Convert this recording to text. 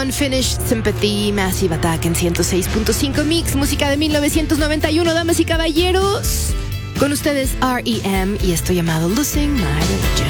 Unfinished Sympathy, Massive Attack en 106.5 Mix, música de 1991, damas y caballeros. Con ustedes R.E.M. y esto llamado Losing My Religion.